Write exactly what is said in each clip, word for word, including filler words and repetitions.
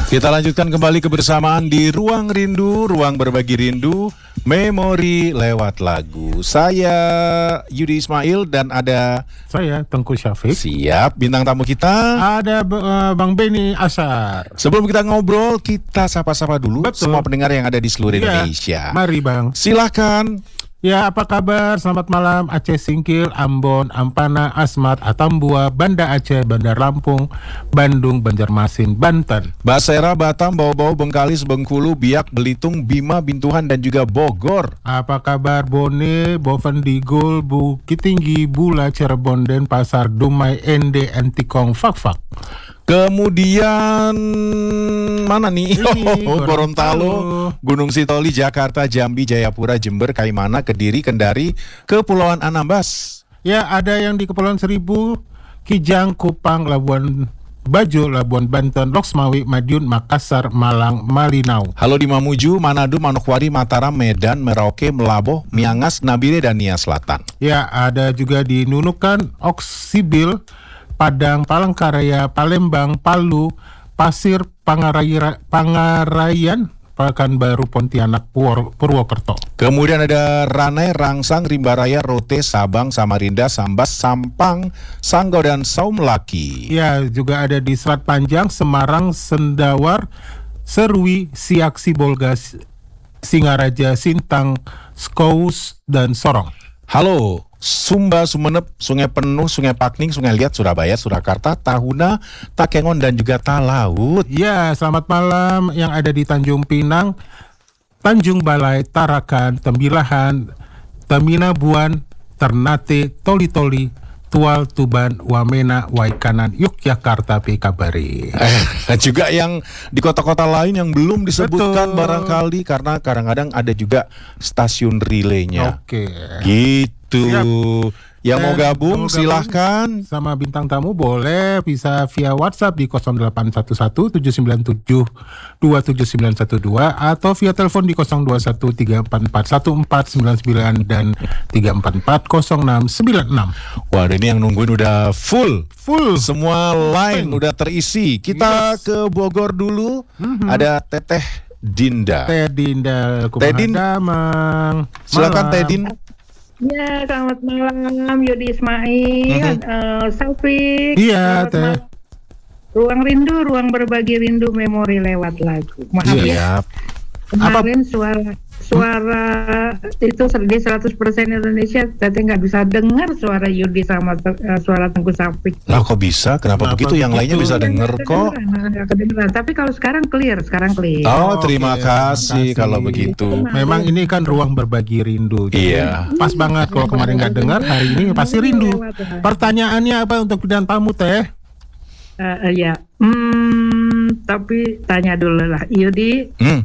Kita lanjutkan kembali kebersamaan di Ruang Rindu, Ruang Berbagi Rindu, Memori lewat lagu. Saya Yudi Ismail dan ada saya Tengku Syafiq. Siap, bintang tamu kita ada uh, Bang Benny Asar. Sebelum kita ngobrol, kita sapa-sapa dulu Betul. semua pendengar yang ada di seluruh Ya, Indonesia. Mari Bang. Silahkan. Ya, apa kabar? Selamat malam Aceh Singkil, Ambon, Ampana, Asmat, Atambua, Banda Aceh, Bandar Lampung, Bandung, Banjarmasin, Banten, Basera, Batam, Bau-Bau, Bengkalis, Bengkulu, Biak, Belitung, Bima, Bintuhan, dan juga Bogor. Apa kabar Bone, Boven Digul, Bukit Tinggi, Bula, Cirebon, Denpasar, Dumai, Ende, Antikong, Fak-Fak. Kemudian mana nih? Ini, Oh, Gorontalo, Gorontalo, Gunung Sitoli, Jakarta, Jambi, Jayapura, Jember, Kaimana, Kediri, Kendari, Kepulauan Anambas. Ya, ada yang di Kepulauan Seribu, Kijang, Kupang, Labuan Bajo, Labuan Banten, Loksmawi, Madiun, Makassar, Malang, Malinau. Halo di Mamuju, Manado, Manokwari, Mataram, Medan, Merauke, Melaboh, Miangas, Nabire, dan Nia Selatan. Ya, ada juga di Nunukan, Oksibil, Padang, Palangkaraya, Palembang, Palu, Pasir, Pangaraya, Pangarayan, Pekanbaru, Pontianak, Pur- Purwokerto. Kemudian ada Ranai, Rangsang, Rimbaraya, Rote, Sabang, Samarinda, Sambas, Sampang, Sanggau, dan Saumlaki. Ya, juga ada di Selat Panjang, Semarang, Sendawar, Serwi, Siak, Sibolga, Singaraja, Sintang, Skous, dan Sorong. Halo, Sumba, Sumeneb, Sungai Penuh, Sungai Pakning, Sungai Liat, Surabaya, Surakarta, Tahuna, Takengon, dan juga Talaut. Ya, selamat malam yang ada di Tanjung Pinang, Tanjung Balai, Tarakan, Tembilahan, Taminabuan, Ternate, Toli-Toli, Tual, Tuban, Wamena, Waikanan, Yogyakarta, P Kabari. Eh, juga yang di kota-kota lain yang belum disebutkan Betul. barangkali karena kadang-kadang ada juga stasiun relaynya. Oke. Gitu. Siap. Yang mau Dan gabung mau gabung silahkan. sama bintang tamu boleh bisa via WhatsApp di nol delapan satu satu tujuh sembilan tujuh dua tujuh sembilan satu dua atau via telepon di nol dua satu tiga empat empat satu empat sembilan sembilan dan tiga empat empat nol enam sembilan enam. Wah, ini yang nungguin udah full. Full. Semua line udah terisi. Kita Yes. ke Bogor dulu. Mhm. Ada Teteh Dinda. Teh Dinda Teh Din. Damang. Silakan Malam. Teh Din. Ya, selamat malam Yudi Ismail, Mhm. uh, Taufik. Iya, Selamat Teh. malam. Ruang rindu, ruang berbagi rindu, memori lewat lagu. Maaf ya, Siap. kemarin suara suara itu di seratus persen Indonesia, tapi nggak bisa dengar suara Yudi sama uh, suara Tengku Syafiq. Lah kok bisa? Kenapa, Kenapa begitu? Yang lainnya begitu? bisa denger Nggak kok. kedengeran, nggak kedengeran. Tapi kalau sekarang clear, sekarang clear. Oh, Oke, terima terima kasih kasih. kalau begitu. Memang ini kan ruang berbagi rindu. Jadi Iya. pas banget kalau kemarin nggak dengar, hari ini pasti rindu. Pertanyaannya apa untuk bidang tamu Teh? Uh, uh, ya, hmm, tapi tanya dulu lah, Yudi. Hmm,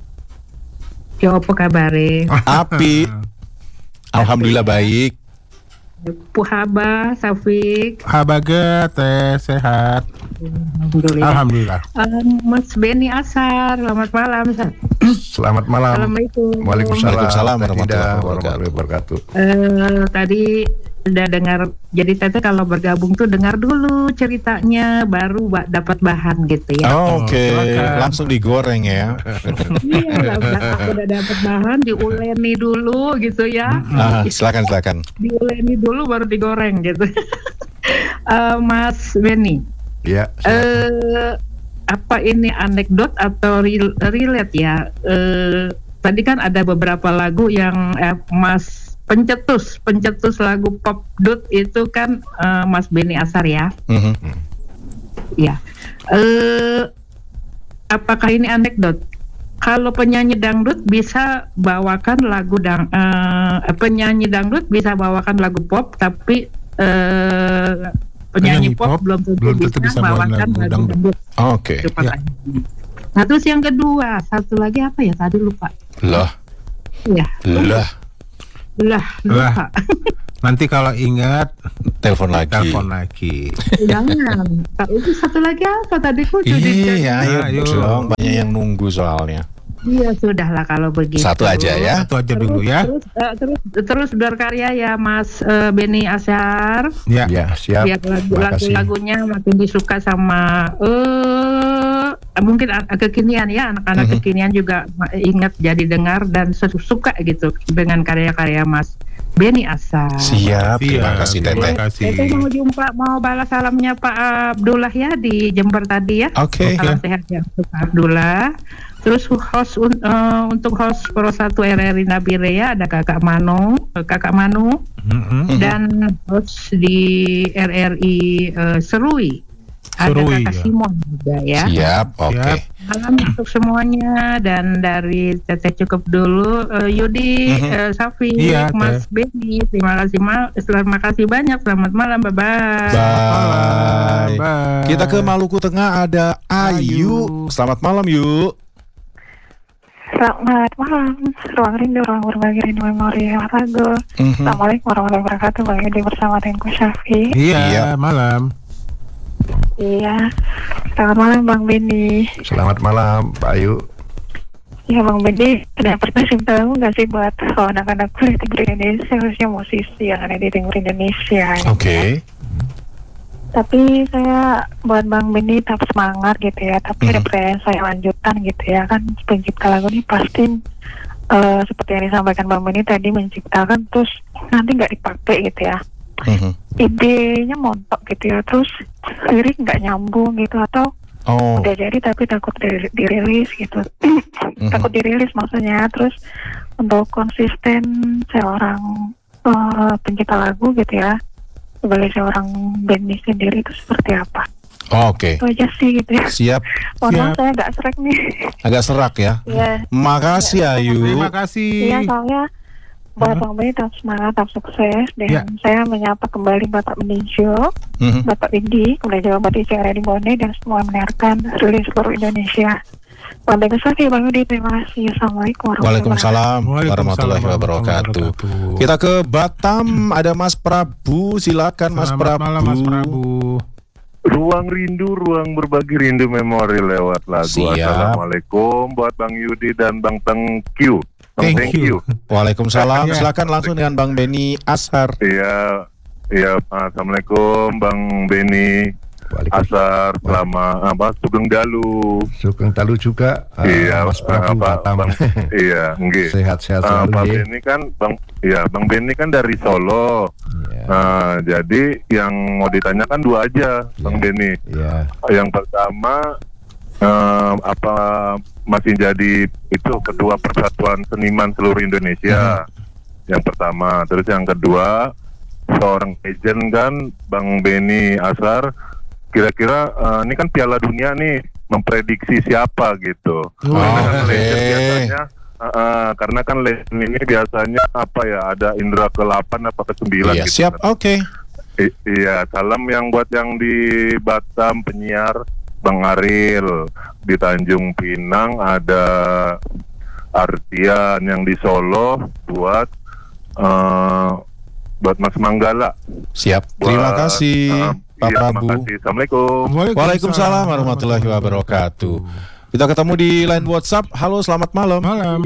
Ya apa kabare? api. Alhamdulillah baik. Puhaba, Safik, Habaga Teh sehat. Alhamdulillah. Alhamdulillah. Um, Mas Benny Asar, selamat malam. Sa- Selamat malam. Assalamualaikum. Waalaikumsalam. Waalaikumsalam Teh Dinda, warahmatullahi warahmatullahi wabarakatuh. Eh, tadi udah dengar, jadi Tete kalau bergabung tuh dengar dulu ceritanya, baru ba- dapat bahan gitu ya. Oke, silakan. langsung digoreng ya. Iya, udah, udah dapat bahan, diuleni dulu gitu ya. Ah, silakan silakan. Diuleni dulu baru digoreng gitu. Eh, Mas Benny. Ya, Eh, apa ini anekdot atau rel- relate ya? Eh, tadi kan ada beberapa lagu yang eh, Mas pencetus pencetus lagu pop dut itu kan eh, Mas Benny Asar ya. Mhm. Ya. Eh, apakah ini anekdot? Kalau penyanyi dangdut bisa bawakan lagu dang eh, penyanyi dangdut bisa bawakan lagu pop, tapi eh, penyanyi, Penyanyi pop, pop belum tentu, belum tentu bisa bisa bawakan bawakan lagu lagu dangdut. dangdut. Oke. Itu pertanyaannya. Nah, terus yang kedua, satu lagi apa ya? Tadi lupa. Lah, Ya, lah, lah, lupa. Nanti kalau ingat telepon lagi. telepon lagi. Jangan. Tak, itu satu lagi apa tadi ku Iya, ayo, Ayo. dong. Banyak yang nunggu soalnya. Iya, sudahlah kalau begitu. Satu aja ya. Satu aja dulu ya. Terus, eh, terus, terus berkarya ya Mas eh, Benny Asar. Ya. ya siap. Biar lagu, Terima kasih. lagu-lagunya makin disuka sama eh mungkin a- kekinian ya, anak-anak Mhm. kekinian juga ma- ingat jadi dengar dan su- suka gitu dengan karya-karya Mas Beni Asar. Siap, terima Siap, kasih terima Teteh. kasih. Teteh mau jumpa, mau balas salamnya Pak Abdullah ya di Jember tadi ya. Oke. Salam sehat ya untuk Pak Abdullah. Terus host un- eh, untuk host Pro satu R R I Nabirea ada Kakak Manu, eh, Kakak Manu Mm-mm. Mhm. dan host di R R I eh, Serui ada Serui, Kakak ya. Simon juga ya. Siap, oke. Siap. Malam untuk semuanya dan dari Teteh cukup dulu. Eh, Yudi, Mhm. eh, Safi, Iya, Mas Beni, terima kasih ma- terima kasih banyak. Selamat malam, bye bye. Bye. Bye. Kita ke Maluku Tengah ada Ayu. Ayu. Selamat malam, Yu. Selamat malam, ruang rindu, ruang berbagi rindu memori lagu. Mhm. Assalamualaikum warahmatullahi wabarakatuh. Bang Yudi bersama Tengku Syafi. Iya, Iya. malam. Iya, selamat malam Bang Beni. Selamat malam, Pak Ayu. Ya Bang Beni, ada pertanyaan tahu nggak sih buat oh, anak-anak kuliah di Indonesia, khususnya musisi yang ada di timur Indonesia? Oke. Tapi saya buat Bang Beni tetap semangat gitu ya. Tapi ada Mhm. pertanyaan saya lanjutan gitu ya. Kan pencipta lagu ini pasti eh, seperti yang disampaikan Bang Beni tadi menciptakan terus nanti nggak dipakai gitu ya. Mhm. Idenya montok gitu ya, terus lirik nggak nyambung gitu atau Oh. udah jadi tapi takut di- dirilis gitu. Mhm. Takut dirilis maksudnya. Terus untuk konsisten seorang eh, pencipta lagu gitu ya, sebagai seorang bandnya sendiri itu seperti apa? Oke. Itu aja sih gitu ya. Siap. Mohon maaf Siap. saya agak serak nih. Agak serak ya. Iya. Makasih Ayu. Terima kasih. Iya, soalnya buat Mhm. Bang Beni tetap semangat, tetap sukses. Dan Ya. saya menyapa kembali Bapak Meninjo, Mhm. Bapak Widi, kemudian juga Bapak Isi di Bone, dan semua yang mendengarkan rilis seluruh Indonesia. Sampai kesana Bang Yudi, terima kasih. Assalamualaikum warahmatullahi wabarakatuh. Waalaikumsalam Waalaikumsalam warahmatullahi wabarakatuh. Kita ke Batam, ada Mas Prabu. Silakan Mas Selamat Prabu. malam, Mas Prabu. Ruang rindu, ruang berbagi rindu memori lewat lagu. Siap. Assalamualaikum buat Bang Yudi dan Bang Tengkiu. Bang Thank Tengkiu. Waalaikumsalam. Iya. Silakan langsung dengan Bang Beni Ashar. Iya, iya. Assalamualaikum Bang Beni Asar, selama apa Sugeng Dalu. Sugeng Dalu juga, uh, Iya, Mas Prabu apa, Batam. Bang, iya, nggih. Sehat-sehat Ah, selalu Bang ya. Beni kan Bang, ya Bang Beni kan dari Solo. Iya, Nah, jadi yang mau ditanyakan dua aja, Bang Iya. Beni. iya. Yang pertama, eh, apa masih jadi itu Ketua Persatuan Seniman Seluruh Indonesia? Yang pertama. Terus yang kedua, seorang legend kan, Bang Beni Asar. Kira-kira eh, ini kan Piala Dunia nih, memprediksi siapa gitu? Karena kan Oke. legend biasanya, eh, eh, karena kan legend ini biasanya apa ya? Ada indra ke delapan apa ke sembilan Iya, gitu. siap. kan. Oke. I- iya, salam yang buat yang di Batam penyiar Bang Aril, di Tanjung Pinang ada Artian, yang di Solo buat eh, buat Mas Manggala. Siap. Buat, Terima kasih eh, Pak iya, terima Prabu. kasih. Assalamualaikum. Waalaikumsalam warahmatullahi wabarakatuh. Kita ketemu di line WhatsApp. Halo, selamat malam. Malam.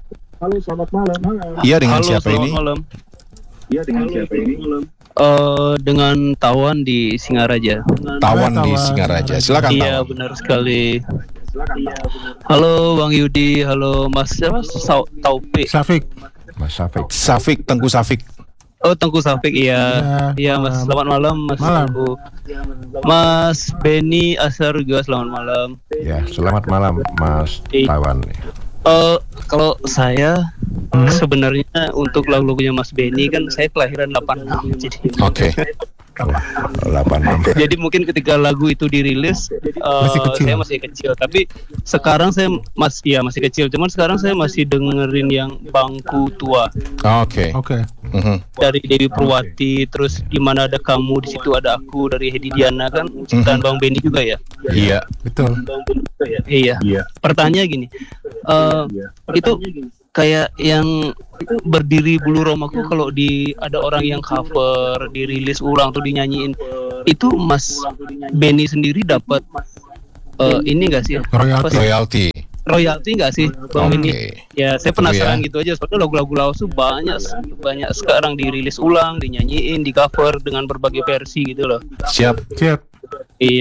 Iya, dengan Halo, siapa selamat ini? malam. Iya, dengan siapa ini? Eh, dengan Tawan di Singaraja. Tawan di Tawan. Singaraja. Silakan Iya, Tawan. benar sekali. Halo Bang Yudi, halo Mas siapa? Sau- Taufik. Safik. Mas Safik. Safik, Tengku Safik. Oh, Tengku Safik, iya. Iya, Mas. Selamat malam, Mas. Malam. Tengku. Mas Beni Asar juga selamat malam. Ya, selamat malam Mas Iya. Tawan. Eh, kalau saya Hmm. sebenarnya untuk lagu-lagunya Mas Beni kan saya kelahiran delapan enam jadi Oke. delapan enam. jadi mungkin ketika lagu itu dirilis eh, Masih kecil. saya masih kecil, tapi sekarang saya masih ya masih kecil, cuman sekarang saya masih dengerin yang Bangku Tua Oke. Oke. Mhm. dari Dewi Purwati, terus Di Mana Ada Kamu, Di Situ Ada Aku dari Hedi Diana, kan ciptaan Bang Beni juga ya. Iya. Betul. Iya. Pertanyaan gini, eh, itu kayak yang Berdiri Bulu Romaku, kalau di ada orang yang cover, dirilis ulang tuh dinyanyiin, itu Mas Beni sendiri dapat eh, ini nggak sih? Apa sih? Royalty. Royalty nggak sih, Bang Beni? Oke. Ya, saya Itu penasaran ya. gitu aja. Soalnya lagu-lagu lawas tuh banyak, banyak sekarang dirilis ulang, dinyanyiin, di cover dengan berbagai versi gitu loh. Siap. Siap. Iya.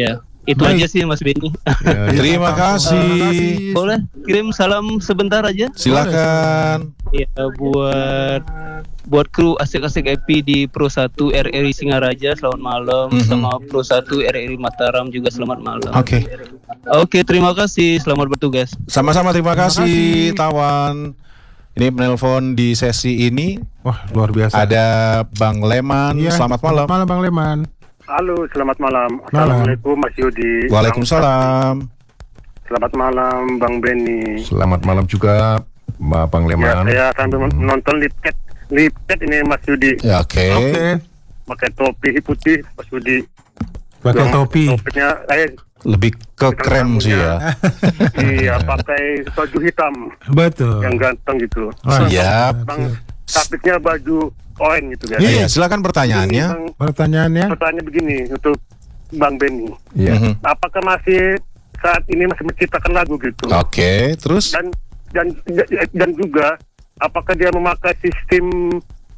Itu Baik. aja sih Mas Benny. Ya, ya. Terima kasih. Boleh kirim salam sebentar aja? Silakan. Ya, buat buat kru asik-asik happy di Pro satu R R I Singaraja selamat malam, Mhm. sama Pro satu R R I Mataram juga selamat malam. Oke. Oke, terima kasih, selamat bertugas. Sama-sama, terima kasih, kasih. Tawan. Ini penelpon di sesi ini Wah, luar biasa. ada Bang Leman. Iya, Selamat malam. Malam Bang Leman. Halo, selamat malam. Malam. Assalamualaikum Mas Yudi. Waalaikumsalam. Selamat malam Bang Benny. Selamat malam juga, Mbak Bang Ya, Leman. saya sambil nonton lipket, lipket ini Mas Yudi. Ya, oke. Oke. Pakai topi putih Mas Yudi. Pakai Yang topi. Topinya eh Lebih ke krem sih ya. iya, pakai baju hitam Betul. yang ganteng gitu. Wah, Siap. Bang Sapitnya baju oranye gitu kan. Iya, silakan pertanyaannya. Bang, Pertanyaannya? pertanyaan begini untuk Bang Benny. Iya. Mhm. Apakah masih saat ini masih menciptakan lagu gitu? Oke, terus dan dan dan juga apakah dia memakai sistem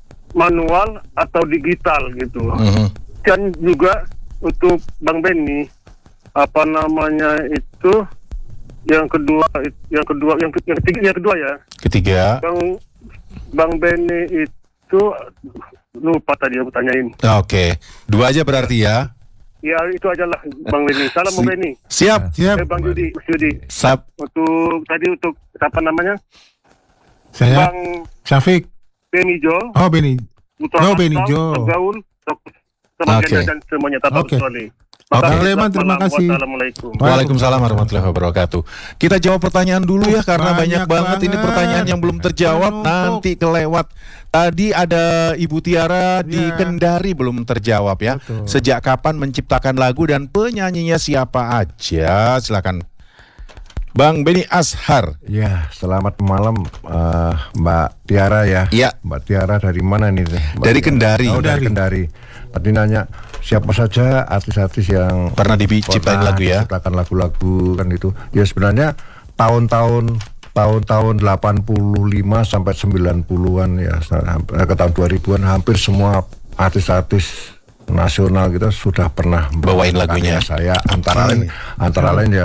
manual atau digital gitu. Mhm. Dan juga untuk Bang Benny, apa namanya itu yang kedua yang kedua yang, ke- yang ketiga yang kedua ya, ketiga. Bang Bang Benny itu lupa tadi aku tanyain. Oke, dua aja berarti ya. Ya itu aja lah Bang Benny. Salam Bang Benny. Siap. Siap. Eh, Bang Yudi, Mas Yudi. Sap. Untuk tadi untuk apa namanya? Saya Bang Syafiq. Benny Jo. Oh, Benny. Putra Oh, Asam, Benny Jo. Tegaul, sama Oke. dan semuanya tabak Oke. kecuali. Oke, Makasih, Bang Leman, selamat terima malam. kasih. Wassalamualaikum. Waalaikumsalam warahmatullahi wabarakatuh. Kita jawab pertanyaan dulu ya karena banyak, Banyak banget ini banget. pertanyaan yang belum terjawab, Penumpuk. nanti kelewat. Tadi ada Ibu Tiara di Ya. Kendari belum terjawab ya. Betul. Sejak kapan menciptakan lagu dan penyanyinya siapa aja? Silakan. Bang Benny Ashar. Ya, selamat malam eh, Mbak Tiara ya. Iya. Mbak Tiara dari mana nih? Mbak Dari Tiara? Kendari. Oh, dari Kendari. Tadi nanya siapa saja artis-artis yang Pernah diciptain pernah lagu ya? Ciptakan lagu-lagu kan itu. Ya sebenarnya tahun-tahun tahun-tahun delapan puluh lima sampai sembilan puluhan ya, sampai ke tahun dua ribuan hampir semua artis-artis nasional kita sudah pernah Bawain membawakan lagunya. karya saya antara lain antara lain ya